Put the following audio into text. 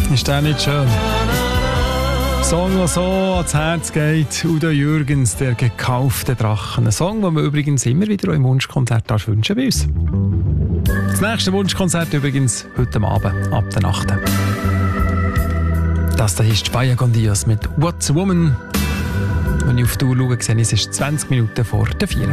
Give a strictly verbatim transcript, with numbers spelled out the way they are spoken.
Ist der nicht schön? Song, der so ans Herz geht. Udo Jürgens, der gekaufte Drachen. Ein Song, den man übrigens immer wieder im Wunschkonzert wünschen bei uns. Das nächste Wunschkonzert übrigens heute Abend, ab der Nacht. Das hier ist Vaya con Dios mit What's a Woman. Wenn ich auf die Uhr schaue, sehe ich, es ist zwanzig Minuten vor der vier.